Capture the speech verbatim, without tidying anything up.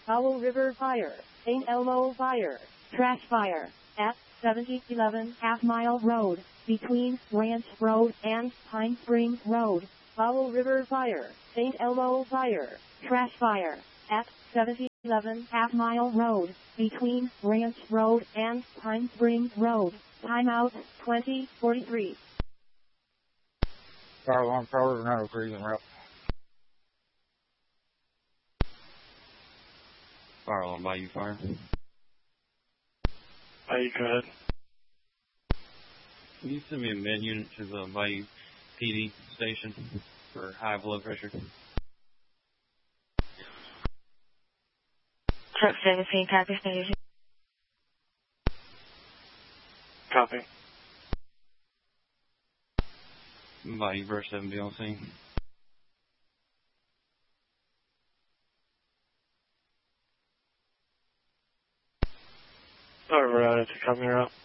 Powell River Fire, Saint Elmo Fire, Trash Fire, at seventy eleven Half Mile Road, between Ranch Road and Pine Springs Road. Powell River Fire, Saint Elmo Fire, Trash Fire, at seventy eleven Half Mile Road, between Ranch Road and Pine Springs Road. Timeout twenty forty-three. Fire alarm, Powell River, nine oh three, en route. Fire alarm, Bayou Fire. Bayou, go ahead. Can you send me a med unit to the Bayou P D station for high blood pressure? Truck seventeen, copy station. Copy. Bayou Verse seven B on scene. Alright, we're out. Copy, you're up.